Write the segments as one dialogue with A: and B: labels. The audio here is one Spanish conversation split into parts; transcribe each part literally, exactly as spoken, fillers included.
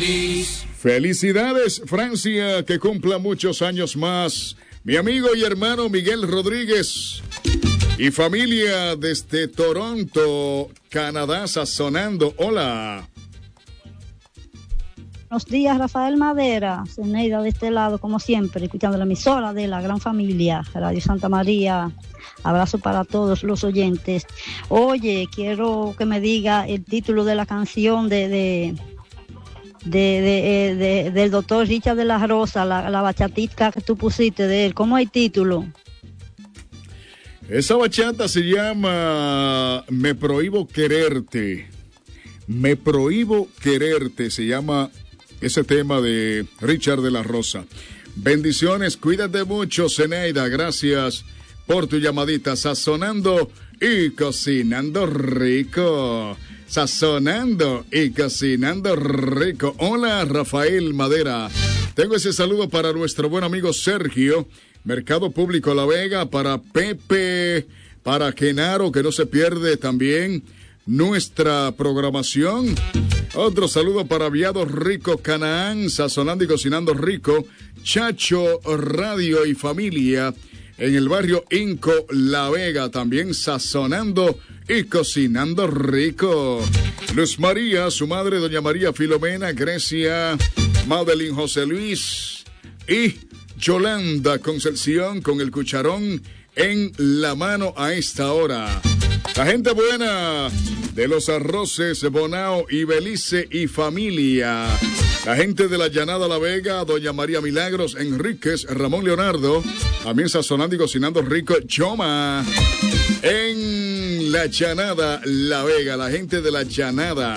A: feliz.
B: Felicidades, Francia, que cumpla muchos años más. Mi amigo y hermano Miguel Rodríguez y familia desde Toronto, Canadá, sazonando. Hola.
C: Buenos días, Rafael Madera, Zeneida de este lado, como siempre, escuchando la emisora de la gran familia, Radio Santa María. Abrazo para todos los oyentes. Oye, quiero que me diga el título de la canción de, de, de, de, de del doctor Richard de la Rosa, la, la bachatita que tú pusiste de él. ¿Cómo hay título?
B: Esa bachata se llama Me Prohíbo Quererte. Me Prohíbo Quererte, se llama ese tema de Richard de la Rosa. Bendiciones, cuídate mucho, Zeneida, gracias por tu llamadita. Sazonando y cocinando rico. Sazonando y cocinando rico. Hola, Rafael Madera. Tengo ese saludo para nuestro buen amigo Sergio, Mercado Público La Vega, para Pepe, para Genaro, que no se pierde también nuestra programación. Otro saludo para Viado Rico Canaán, sazonando y cocinando rico, Chacho Radio y Familia, en el barrio Inco La Vega, también sazonando y cocinando rico. Luz María, su madre, doña María Filomena, Grecia, Madeline José Luis y Yolanda Concepción con el cucharón en la mano a esta hora. La gente buena de los arroces Bonao y Belice y familia. La gente de la Llanada La Vega, doña María Milagros Enríquez, Ramón Leonardo, también sazonando y cocinando rico, Choma. En la Llanada La Vega, la gente de la Llanada.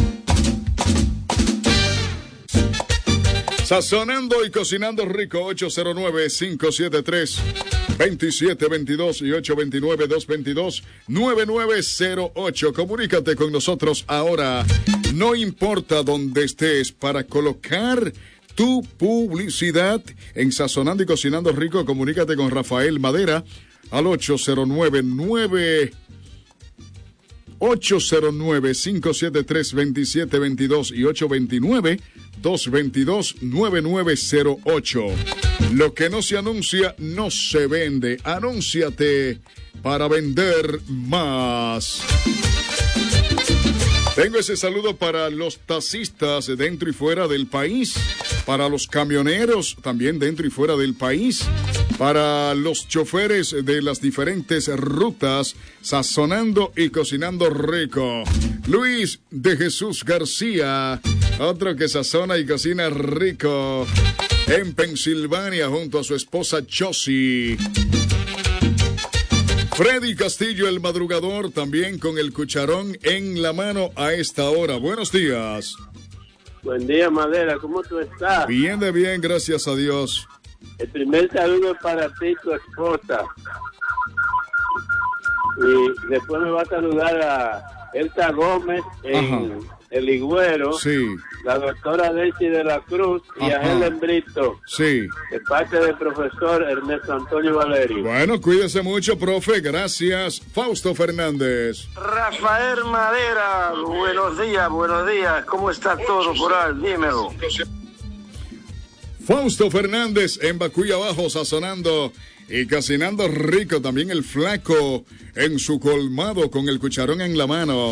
B: Sazonando y cocinando rico, ocho cero nueve, cinco siete tres, dos siete dos dos y ocho dos nueve, dos dos dos, nueve nueve cero ocho. Comunícate con nosotros ahora. No importa dónde estés, para colocar tu publicidad en Sazonando y Cocinando Rico, comunícate con Rafael Madera al ocho cero nueve, cinco siete tres, dos siete dos dos y ocho dos nueve, dos dos dos, nueve nueve cero ocho. Lo que no se anuncia no se vende. Anúnciate para vender más. Tengo ese saludo para los taxistas dentro y fuera del país, para los camioneros también dentro y fuera del país, para los choferes de las diferentes rutas, sazonando y cocinando rico. Luis de Jesús García, otro que sazona y cocina rico en Pensilvania junto a su esposa Josie. Freddy Castillo, el madrugador, también con el cucharón en la mano a esta hora. Buenos días.
D: Buen día, Madera. ¿Cómo tú estás?
B: Bien de bien, gracias a Dios.
D: El primer saludo es para ti, tu esposa. Y después me va a saludar a Elsa Gómez en Ajá. El Higüero.
B: Sí.
D: La doctora Delcy de la Cruz. Ajá. Y a Helen Brito.
B: Sí.
D: De parte del profesor Ernesto Antonio Valerio.
B: Bueno, cuídese mucho, profe. Gracias. Fausto Fernández.
E: Rafael Madera. Buenos días, buenos días. ¿Cómo está todo por ahí? Dímelo.
B: Fausto Fernández en Bacuya Abajo, sazonando y cocinando rico. También el flaco en su colmado con el cucharón en la mano.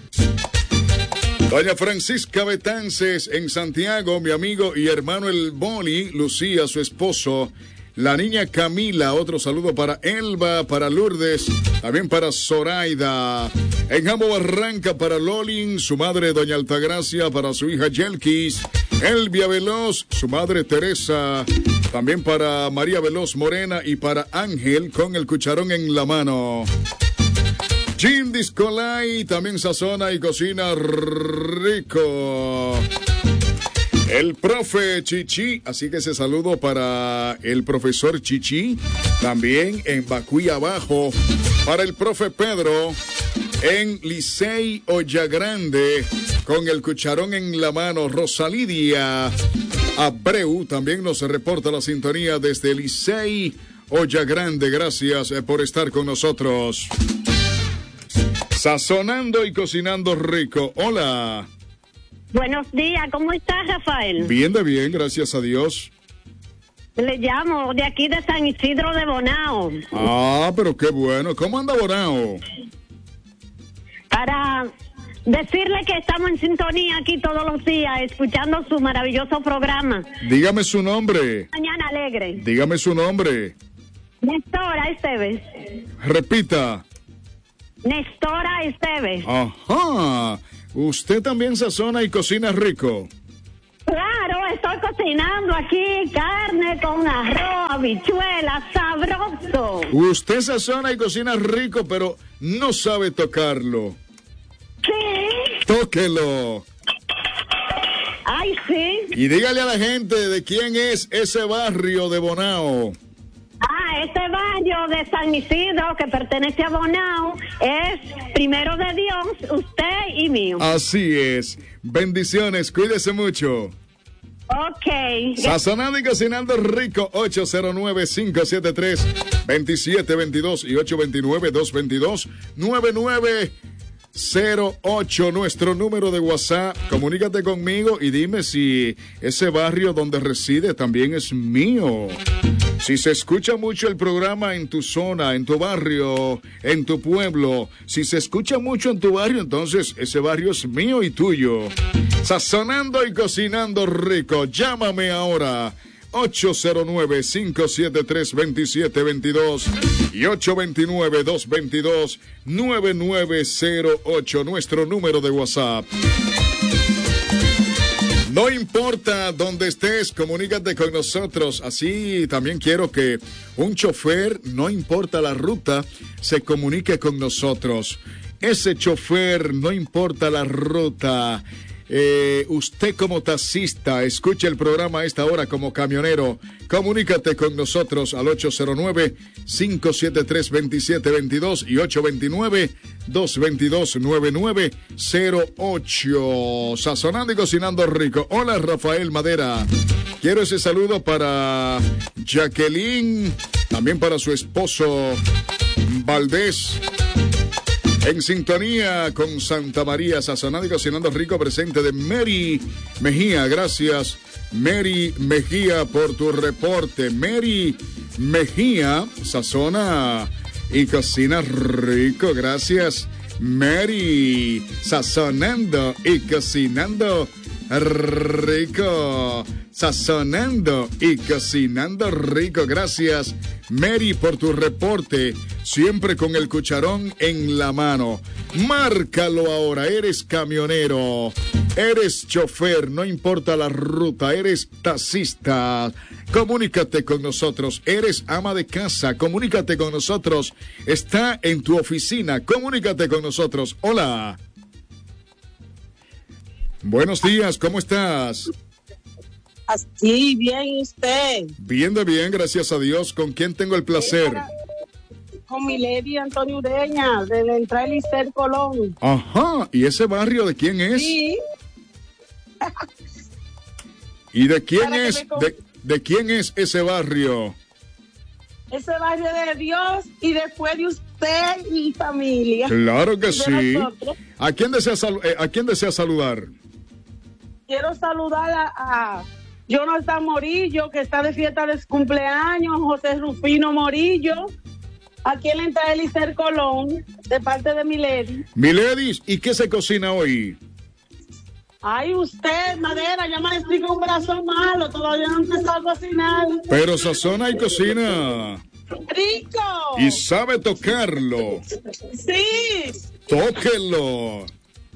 B: Doña Francisca Betances en Santiago, mi amigo y hermano el Boni, Lucía, su esposo, la niña Camila, otro saludo para Elba, para Lourdes, también para Zoraida. En Jambo Barranca para Lolin, su madre doña Altagracia, para su hija Yelkis, Elvia Veloz, su madre Teresa, también para María Veloz Morena y para Ángel con el cucharón en la mano. Jim Discolay también sazona y cocina rico. El profe Chichi, así que ese saludo para el profesor Chichi, también en Bacuy Abajo. Para el profe Pedro en Licey Ollagrande, con el cucharón en la mano. Rosalidia Abreu también nos reporta la sintonía desde Licey Ollagrande. Gracias por estar con nosotros. Sazonando y cocinando rico. Hola.
A: Buenos días, ¿cómo estás, Rafael?
B: Bien de bien, gracias a Dios.
A: Le llamo de aquí de San Isidro de Bonao.
B: Ah, pero qué bueno. ¿Cómo anda Bonao?
A: Para decirle que estamos en sintonía aquí todos los días, escuchando su maravilloso programa.
B: Dígame su nombre.
A: Mañana Alegre.
B: Dígame su nombre.
A: Nestora Esteves.
B: Repita.
A: Nestora Esteves.
B: Ajá. ¿Usted también sazona y cocina rico?
A: Claro, estoy cocinando aquí carne con arroz, habichuelas, sabroso.
B: Usted sazona y cocina rico, pero no sabe tocarlo.
A: Sí.
B: Tóquelo.
A: Ay, sí.
B: Y dígale a la gente de quién es ese barrio de Bonao.
A: Ah, este barrio de San Isidro que pertenece a Bonao es primero de Dios, usted y mío.
B: Así es. Bendiciones, cuídese mucho.
A: Ok.
B: Sazonando y cocinando rico, ocho cero nueve, cinco siete tres, dos siete dos dos y ocho dos nueve, dos dos dos, nueve nueve cero ocho, nuestro número de WhatsApp. Comunícate conmigo y dime si ese barrio donde reside también es mío. Si se escucha mucho el programa en tu zona, en tu barrio, en tu pueblo, si se escucha mucho en tu barrio, entonces ese barrio es mío y tuyo. Sazonando y cocinando rico. Llámame ahora. ocho cero nueve, cinco siete tres, dos siete dos dos y ocho dos nueve, dos dos dos, nueve nueve cero ocho, nuestro número de WhatsApp. No importa dónde estés, comunícate con nosotros. Así también quiero que un chofer, no importa la ruta, se comunique con nosotros. Ese chofer, no importa la ruta. Eh, usted como taxista, escuche el programa a esta hora como camionero. Comunícate con nosotros al ocho cero nueve, cinco siete tres, dos siete dos dos y ocho dos nueve, dos dos dos, nueve nueve cero ocho. Sazonando y cocinando rico. Hola, Rafael Madera. Quiero ese saludo para Jacqueline, también para su esposo Valdés. En sintonía con Santa María, sazonando y cocinando rico, presente de Mary Mejía. Gracias, Mary Mejía, por tu reporte. Mary Mejía, sazona y cocina rico. Gracias, Mary. Sazonando y cocinando rico. Sazonando y cocinando rico. Gracias, Mary, por tu reporte. Siempre con el cucharón en la mano. Márcalo ahora. Eres camionero, eres chofer, no importa la ruta, eres taxista. Comunícate con nosotros. Eres ama de casa, comunícate con nosotros. Está en tu oficina, comunícate con nosotros. Hola. Buenos días, ¿cómo estás?
F: Sí, bien, ¿y usted?
B: Bien de bien, gracias a Dios. ¿Con quién tengo el placer?
F: Para, con Milady Antonio Ureña, de la entrada Lister Colón.
B: Ajá, ¿y ese barrio de quién es?
F: Sí.
B: ¿Y de quién
F: Para
B: es?
F: con...
B: De, ¿De quién es ese barrio?
F: Ese barrio de Dios y después de usted y familia.
B: Claro que
F: de
B: sí.
F: Nosotros.
B: ¿A quién desea, sal eh, ¿A quién desea saludar?
F: Quiero saludar a, a Jonathan Morillo, que está de fiesta de cumpleaños, José Rufino Morillo, aquí en la entrada de Lister Colón, de parte de Milady.
B: Milady, ¿y qué se cocina hoy?
F: Ay, usted, Madera, ya me explico un brazo malo, todavía no empezó a cocinar.
B: Pero sazona y cocina.
F: ¡Rico!
B: Y sabe tocarlo.
F: ¡Sí!
B: Tóquelo.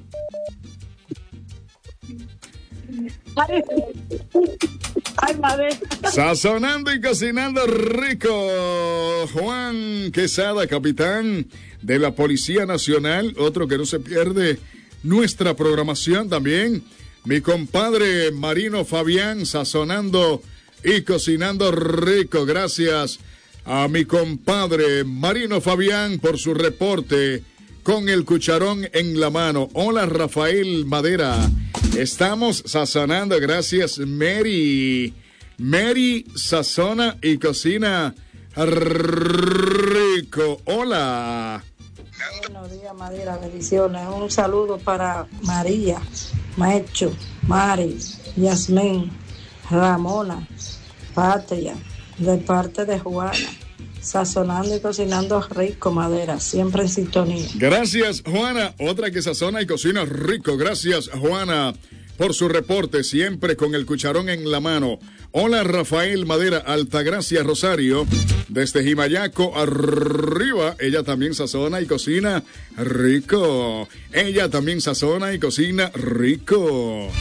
F: Ay, ay, madre.
B: Sazonando y cocinando rico. Juan Quesada, capitán de la Policía Nacional, otro que no se pierde nuestra programación también. Mi compadre Marino Fabián, sazonando y cocinando rico. Gracias a mi compadre Marino Fabián por su reporte con el cucharón en la mano. Hola, Rafael Madera. Estamos sazonando, gracias, Mary. Mary sazona y cocina rico. Hola.
G: Buenos días, Madera, bendiciones. Un saludo para María, Maecho, Mari, Yasmín, Ramona, Patria, de parte de Juana. Sazonando y cocinando rico, Madera, siempre en sintonía.
B: Gracias, Juana. Otra que sazona y cocina rico. Gracias, Juana, por su reporte, siempre con el cucharón en la mano. Hola, Rafael Madera, Altagracia Rosario, desde Jimayaco, arriba. Ella también sazona y cocina rico. Ella también sazona y cocina rico.